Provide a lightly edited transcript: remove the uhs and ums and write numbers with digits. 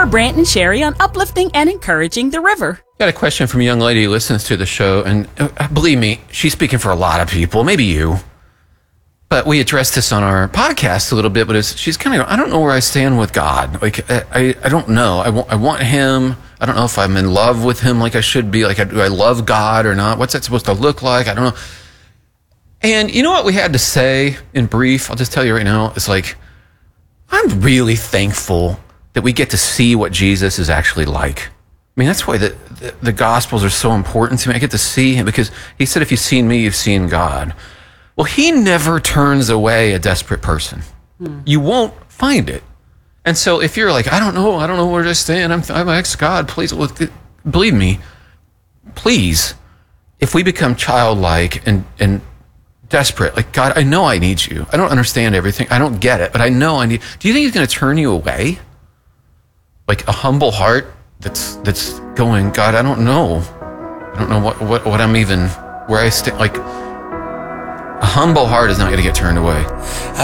are Brant and Sherry on uplifting and encouraging the river. Got a question from a young lady who listens to the show, and believe me, she's speaking for a lot of people, maybe you. But we addressed this on our podcast a little bit, but she's kind of, I don't know where I stand with God. Like, I don't know. I want him. I don't know if I'm in love with him like I should be. Like, do I love God or not? What's that supposed to look like? I don't know. And you know what we had to say in brief? I'll just tell you right now. It's like, I'm really thankful that we get to see what Jesus is actually like. I mean, that's why the Gospels are so important to me. I get to see him because he said, if you've seen me, you've seen God. Well, he never turns away a desperate person. You won't find it. And so if you're like, I don't know where to stand. I'm ex-God. Please, believe me, please, if we become childlike and desperate, like, God, I know I need you. I don't understand everything. I don't get it, but I know I need. Do you think he's going to turn you away? Like a humble heart that's going, God, I don't know what I'm even, where I stand. Like, a humble heart is not going to get turned away.